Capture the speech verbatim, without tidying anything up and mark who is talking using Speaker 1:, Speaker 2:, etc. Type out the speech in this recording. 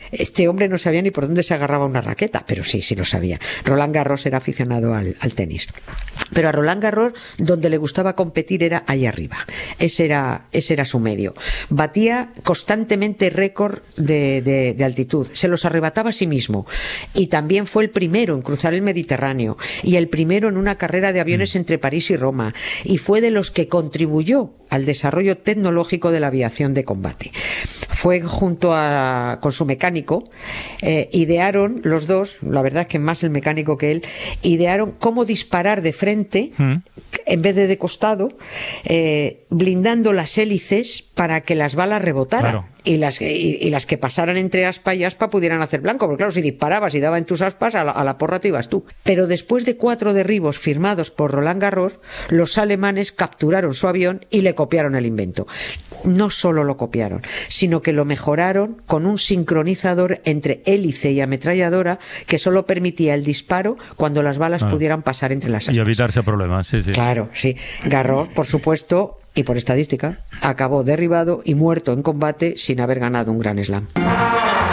Speaker 1: este hombre no sabía ni por dónde se agarraba una raqueta, pero sí, sí lo sabía. Roland Garros era aficionado al, al tenis. Pero a Roland Garros, donde le gustaba competir era ahí arriba. Ese era, ese era su medio. Batía constantemente récord de, de, de altitud. Se los arrebataba a sí mismo. Y también fue el primero en cruzar el Mediterráneo. Y el primero en una carrera de aviones mm. entre París y Roma. Y fue de los que contribuyó al desarrollo tecnológico de la aviación de combate. Fue junto a, con su mecánico, eh, idearon los dos, la verdad es que más el mecánico que él, idearon cómo disparar de frente, mm. en vez de de costado, eh, blindando las hélices para que las balas rebotaran. Claro. Y las, y, y las que pasaran entre aspa y aspa pudieran hacer blanco, porque claro, si disparabas y daban tus aspas, a la, a la porra te ibas tú. Pero después de cuatro derribos firmados por Roland Garros, los alemanes capturaron su avión y le copiaron el invento. No solo lo copiaron, sino que lo mejoraron con un sincronizador entre hélice y ametralladora que solo permitía el disparo cuando las balas ah. pudieran pasar entre las aspas.
Speaker 2: Y evitarse problemas, sí, sí.
Speaker 1: Claro, sí. Garros, por supuesto, y por estadística, acabó derribado y muerto en combate sin haber ganado un Grand Slam.